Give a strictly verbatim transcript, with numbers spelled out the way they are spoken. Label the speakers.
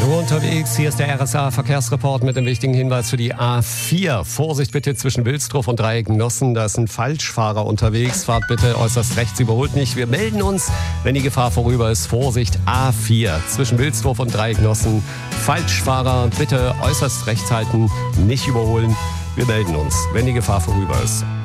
Speaker 1: Unterwegs, hier ist der R S A-Verkehrsreport mit dem wichtigen Hinweis für die A vier. Vorsicht bitte zwischen Wilsdruff und Dreiecknossen, da ist ein Falschfahrer unterwegs. Fahrt bitte äußerst rechts, überholt nicht. Wir melden uns, wenn die Gefahr vorüber ist. Vorsicht, A vier zwischen Wilsdruff und Dreiecknossen. Falschfahrer bitte äußerst rechts halten, nicht überholen. Wir melden uns, wenn die Gefahr vorüber ist.